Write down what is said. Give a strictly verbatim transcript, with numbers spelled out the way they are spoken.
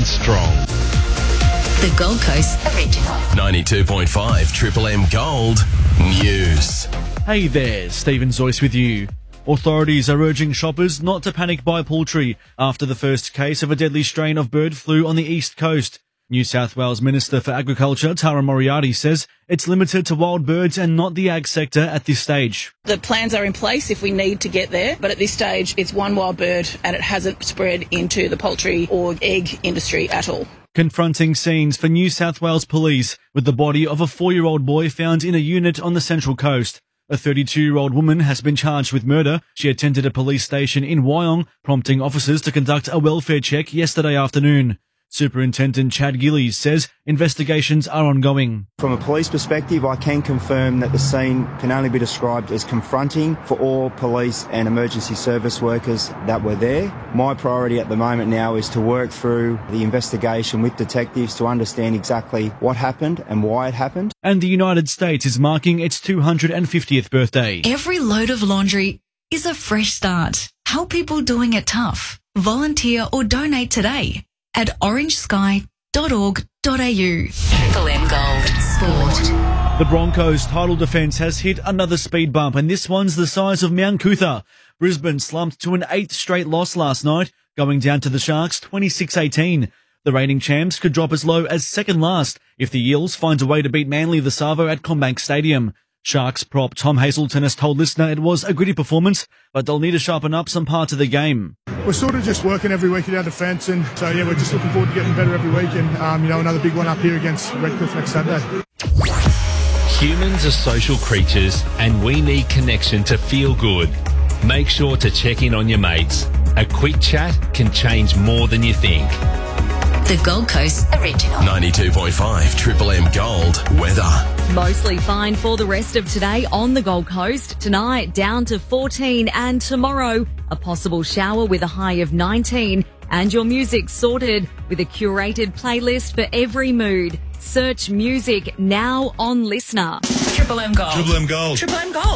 and strong. The Gold Coast Original. ninety-two point five Triple M Gold News. Hey there, Stephen Zoyce with you. Authorities are urging shoppers not to panic buy poultry after the first case of a deadly strain of bird flu on the east coast. New South Wales Minister for Agriculture, Tara Moriarty, says it's limited to wild birds and not the ag sector at this stage. The plans are in place if we need to get there, but at this stage it's one wild bird and it hasn't spread into the poultry or egg industry at all. Confronting scenes for New South Wales Police with the body of a four-year-old boy found in a unit on the Central Coast. A thirty-two-year-old woman has been charged with murder. She attended a police station in Wyong, prompting officers to conduct a welfare check yesterday afternoon. Superintendent Chad Gillies says investigations are ongoing. From a police perspective, I can confirm that the scene can only be described as confronting for all police and emergency service workers that were there. My priority at the moment now is to work through the investigation with detectives to understand exactly what happened and why it happened. And the United States is marking its two hundred fiftieth birthday. Every load of laundry is a fresh start. Help people doing it tough. Volunteer or donate today at orange sky dot org dot a u. Triple M Gold Sport. The Broncos' title defence has hit another speed bump, and this one's the size of Mount Cootha. Brisbane slumped to an eighth straight loss last night, going down to the Sharks twenty-six eighteen. The reigning champs could drop as low as second last if the Eels find a way to beat Manly the Savo at CommBank Stadium. Sharks prop Tom Hazelton has told Listener it was a gritty performance, but they'll need to sharpen up some parts of the game. We're sort of just working every week at our defence, and so yeah, we're just looking forward to getting better every week, and um, you know, another big one up here against Redcliffe next Saturday. Humans are social creatures and we need connection to feel good. Make sure to check in on your mates. A quick chat can change more than you think. The Gold Coast Original. ninety-two point five Triple M Gold Weather. Mostly fine for the rest of today on the Gold Coast. Tonight down to fourteen, and tomorrow a possible shower with a high of nineteen. And your music sorted with a curated playlist for every mood. Search music now on Listener. Triple M Gold. Triple M Gold. Triple M Gold.